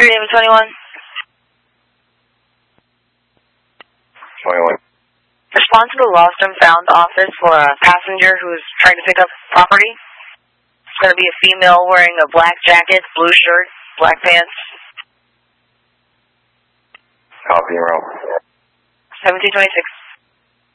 3-21. 21. Respond to the lost and found office for a passenger who's trying to pick up property. It's going to be a female wearing a black jacket, blue shirt, black pants. Copy, roll. 1726.